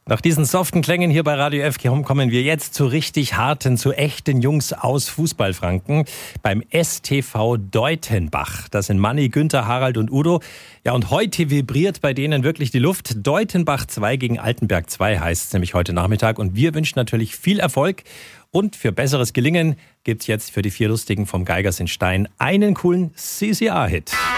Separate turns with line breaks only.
Nach diesen soften Klängen hier bei Radio F kommen wir jetzt zu richtig harten, zu echten Jungs aus Fußballfranken beim STV Deutenbach. Das sind Manni, Günther, Harald und Udo. Ja, und heute vibriert bei denen wirklich die Luft. Deutenbach 2 gegen Altenberg 2 heißt es nämlich heute Nachmittag. Und wir wünschen natürlich viel Erfolg. Und für besseres Gelingen gibt's jetzt für die vier Lustigen vom Geigers in Stein einen coolen CCR-Hit.